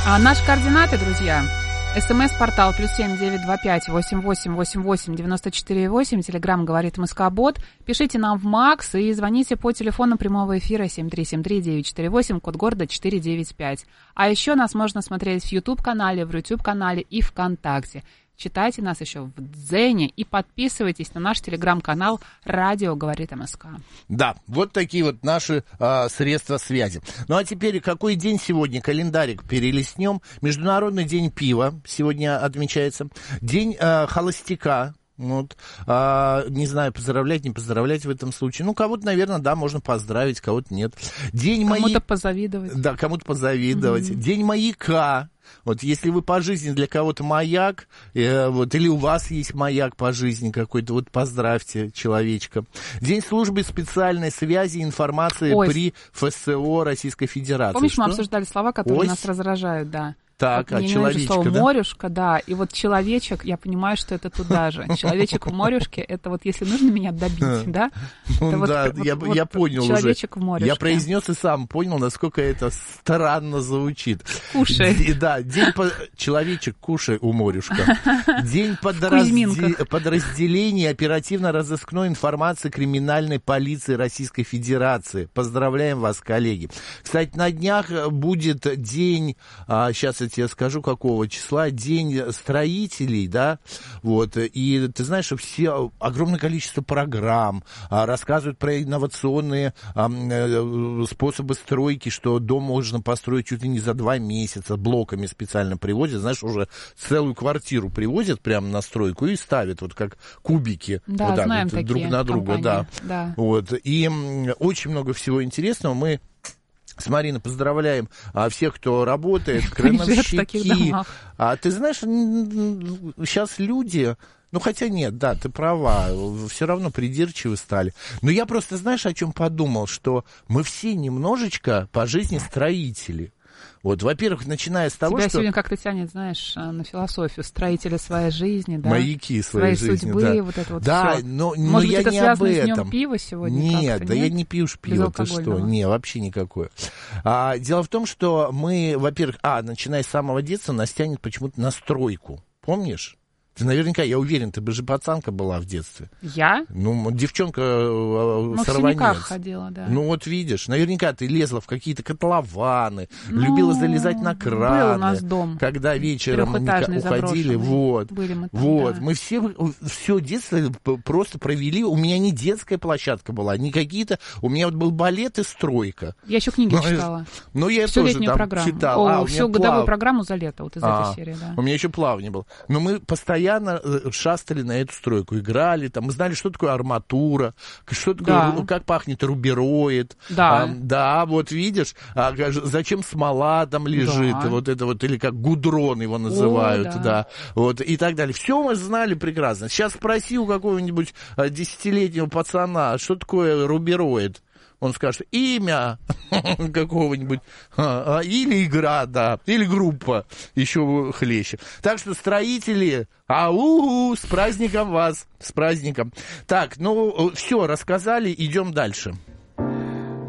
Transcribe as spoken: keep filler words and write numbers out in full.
А наши координаты, друзья. СМС-портал плюс семь девять два пять восемь восемь восемь восемь девяносто четыре восемь. Телеграм говорит МСК-бот. Пишите нам в Макс и звоните по телефону прямого эфира семь три семь три девять четыре восемь, код города четыреста девяносто пять. А еще нас можно смотреть в YouTube-канале, в YouTube-канале и ВКонтакте. Читайте нас еще в Дзене и подписывайтесь на наш телеграм-канал «Радио говорит МСК». Да, вот такие вот наши а, средства связи. Ну а теперь какой день сегодня? Календарик перелистнем. Международный день пива сегодня отмечается. День а, холостяка. Вот, а, не знаю, поздравлять, не поздравлять в этом случае. Ну, кого-то, наверное, да, можно поздравить, кого-то нет. День кому-то маяка. позавидовать. Да, кому-то позавидовать. Mm-hmm. День маяка. Вот если вы по жизни для кого-то маяк, э, вот, или у вас есть маяк по жизни какой-то, вот поздравьте человечка. День службы специальной связи и информации Ось. При ФСО Российской Федерации. Помнишь, что? мы обсуждали слова, которые Ось? Нас раздражают, да. Так, вот а мне человечка, слово да? морюшка, да, и вот человечек, я понимаю, что это туда же. Человечек в морюшке, это вот если нужно меня добить, да? Ну да, я понял уже. Человечек в морюшке. Я произнес и сам понял, насколько это странно звучит. Кушай. Да, день человечек, кушай у морюшка. День подразделения оперативно-розыскной информации криминальной полиции Российской Федерации. Поздравляем вас, коллеги. Кстати, на днях будет день, сейчас я тебе скажу, какого числа, день строителей, да, вот, и ты знаешь, что все, огромное количество программ а, рассказывают про инновационные а, способы стройки, что дом можно построить чуть ли не за два месяца, блоками специально привозят, знаешь, уже целую квартиру привозят прямо на стройку и ставят, вот как кубики, да, вот так знаем вот, друг на друга, да. да, вот, и очень много всего интересного. Мы с Мариной поздравляем а, всех, кто работает, крановщики. А ты знаешь, сейчас люди, ну хотя нет, да, ты права, все равно придирчивы стали. Но я просто, знаешь, о чем подумал, что мы все немножечко по жизни строители. Вот, во-первых, начиная с того, Тебя что... сегодня как-то тянет, знаешь, на философию. Строители своей жизни, да? Маяки своей, своей жизни, судьбы, да. вот это вот да, все. но, но Может я быть, это не связано об этом. с днем пива сегодня? Нет, да нет? я не пью ж пиво, ты что? Не, вообще никакое. А, дело в том, что мы, во-первых, а, начиная с самого детства, нас тянет почему-то на стройку. Помнишь? Ты наверняка, я уверен, ты бы же пацанка была в детстве. Я? Ну, девчонка ну, сорванец. В синяках ходила, да. Ну, вот видишь, наверняка ты лезла в какие-то котлованы, ну, любила залезать на краны. Был у нас дом. Когда вечером мы уходили. Вот, Были мы там, вот. Да. Мы все, все детство просто провели. У меня не детская площадка была, не какие-то... У меня вот был балет и стройка. Я еще книги но, читала. Ну, я всю тоже там программу. читал. О, а, всю годовую плав... программу за лето, вот из а, этой серии, да. У меня еще плавание было. Но мы постоянно постоянно шастали на эту стройку, играли, там, мы знали, что такое арматура, что такое, да. как пахнет рубероид. Да. А, да, вот видишь, а, зачем смола там лежит, да. вот это вот, или как гудрон его называют, О, да. да, вот, и так далее. Все мы знали прекрасно. Сейчас спроси у какого-нибудь десятилетнего пацана, что такое рубероид. Он скажет имя какого-нибудь, а, или игра, да, или группа, еще хлеще. Так что строители, ау, с праздником вас, с праздником. Так, ну, все, рассказали, идем дальше.